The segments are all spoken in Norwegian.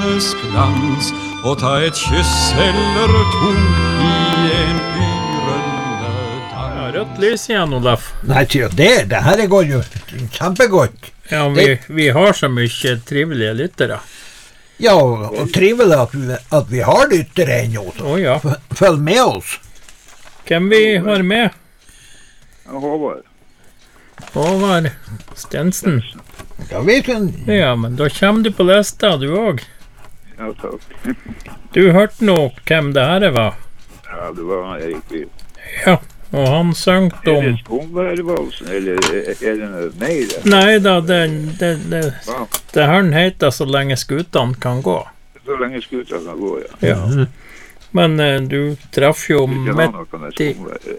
månens glans og ta et kyss eller to i en yrende dans. Ja, rødt lys igjen, Olaf. Nei, det her går jo kjempegodt. Ja, vi har så mye trivelige lyttere. Ja, og trivelig at vi har lyttere ennå. Ja. Følg med oss. Hvem vi har med? Håvard. Håvard Stensen. Ja, ja, men da kommer du på lista, du også. Ja, takk. Du hørte nå hvem det her var? Ja, det var Erik Vild. Ja, og han søngte om... Er det Skomværvalsen, eller er det noe mer? Nei da, det her heter Så lenge skutene kan gå. Så lenge skutene kan gå, ja. Ja. Men du traff jo midt i...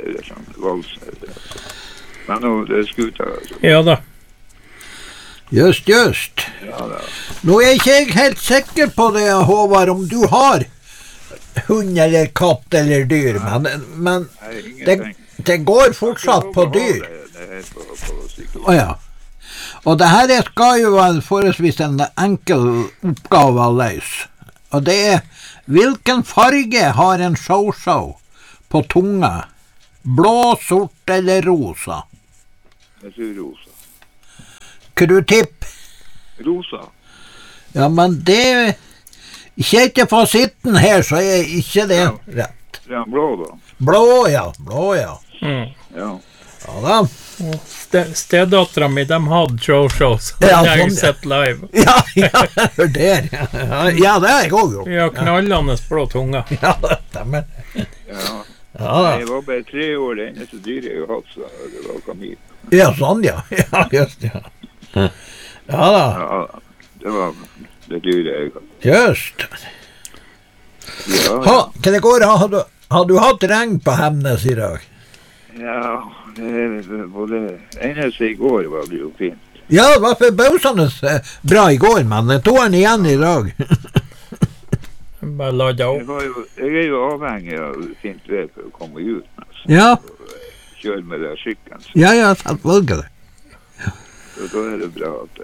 Men nå, det er skuter, altså. Ja da. Just. Ja da. Nå er ikke jeg helt sikker på det, Håvard, om du har hund eller katt eller dyr, men det går fortsatt på dyr. Ja. Og det her skal jo være forholdsvis en enkel oppgave å løse. Og det er, hvilken farge har en show på tunga? Blå, sort eller rosa? Jeg sier rosa. Hva du tipper? Rosa. Ja, men det... Ikke etter fasitten her, så er ikke det rett. Det er blå, da. Blå, ja. Ja. Ja da. Stedattera mi, de hadde shows. Ja, jeg har sett live. Ja, der. Ja, det er jeg også gjort. Ja, knallende blå tunga. Ja, det stemmer. Ja. Ja. Jeg var bare 3 år, det eneste dyret jeg har hatt, så det var kanin. Ja, sånn, ja. Ja, just, ja. Ja da. Ja, det var det dyret jeg hadde. Just. Ja. Hva det går, har du hatt regn på Hemnes i dag? Ja, det både eneste i går var det jo fint. Ja, det var forbausende bra i går, men det tog han igjen i dag. Bare la det opp. Jeg er jo avhengig av fint vær for å komme ut. Altså. Ja. Kjøre med det skikken. Ja, selvfølgelig. Så da er det bra at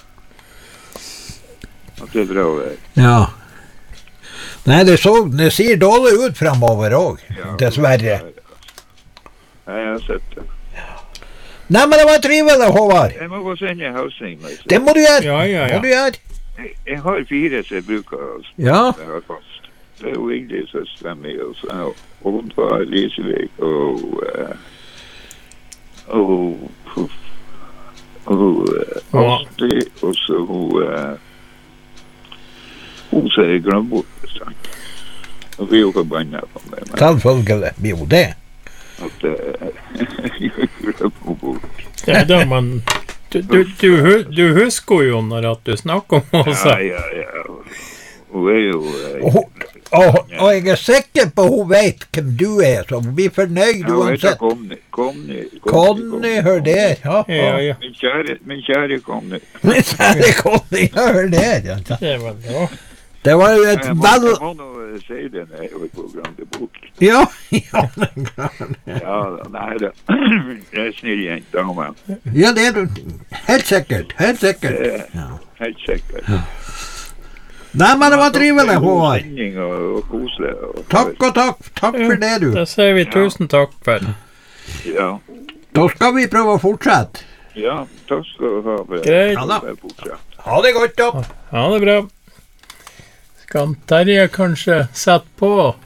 det er bra vær. Ja. Nei, det ser dårlig ut fremover også, dessverre. Ja, jeg har sett det. Nei, men det var trivelig, Håvard. Jeg må gå sende en halsning. Det må du gjøre. Ja. Må du gjøre. Jeg har 4 som jeg bruker. Altså. Ja. Jeg har fast. Det er jo Ingrid søsteren min, og hun var Lisevik, og Astrid, og så hun ser jeg glemt bort. Og vi er jo forbannet på meg. Selvfølgelig, jo det. At jeg glemt bort. Ja, da, men du husker jo når at du snakker om oss. Ja. Hun er jo... Og jeg er sikker på hun vet hvem du er, så hun blir fornøyd uansett. Conny, hør der. Ja. Min kjære Conny. Min kjære Conny, hør der. Det var bra. Det var jo et vel... Jeg må nå si det når jeg er på Grande Bok. Ja, Ja, nei da. Jeg er snill jente, dame. Ja, det er du. Helt sikkert. Helt sikkert. Nei, men det var trivelig, Håvard. Og koselig. Takk for det, du. Det sier vi 1000 takk for. Ja. Da skal vi prøve å fortsette. Ja, takk skal du ha. Greit. Ja da. Ha det godt, da. Ha det bra. Skal Terje kanskje sette på